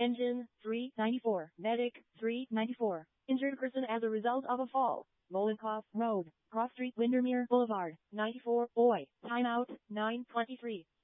Engine, 394. Medic, 394. Injured person as a result of a fall. Molenkoff Road, Cross Street, Windermere Boulevard, 94. Boy, timeout, 9:23.